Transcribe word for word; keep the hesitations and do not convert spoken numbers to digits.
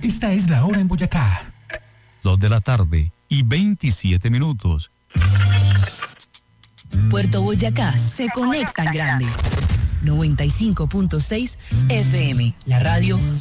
Esta es la hora en Boyacá. Dos de la tarde y veintisiete minutos. Puerto Boyacá se conecta en grande. noventa y cinco punto seis F M, la radio